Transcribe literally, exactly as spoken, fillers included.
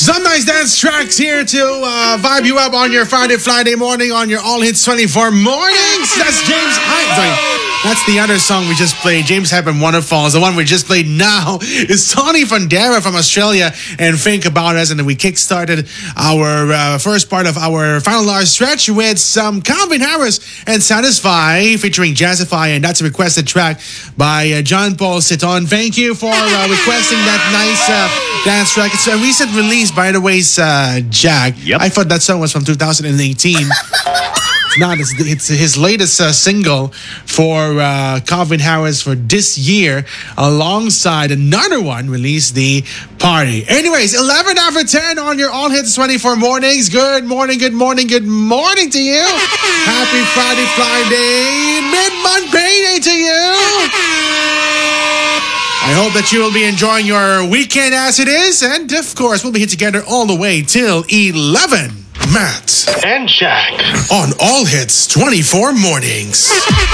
Some nice dance tracks here to uh, vibe you up on your Friday, Friday morning on your All Hits twenty-four mornings. That's James Hype. Sorry, that's the other song we just played. James Hype and Waterfalls. The one we just played now is Tony Fondera from Australia and Think About Us. And then we kickstarted our uh, first part of our final hour stretch with some Calvin Harris and Satisfy featuring Jazzify. And that's a requested track by uh, John Paul Siton. Thank you for uh, requesting that nice uh, dance track. It's a recent release, by the way, uh, Jack. Yep. I thought that song was from two thousand eighteen. It's not. It's, it's his latest uh, single for uh, Calvin Harris for this year, alongside another one released the party. Anyways, eleven after ten on your All Hits twenty-four mornings. Good morning, good morning, good morning to you. Happy Friday, Friday, mid-month payday to you. I hope that you will be enjoying your weekend as it is. And of course, we'll be here together all the way till eleven. Matt and Jack on All Hits twenty-four mornings.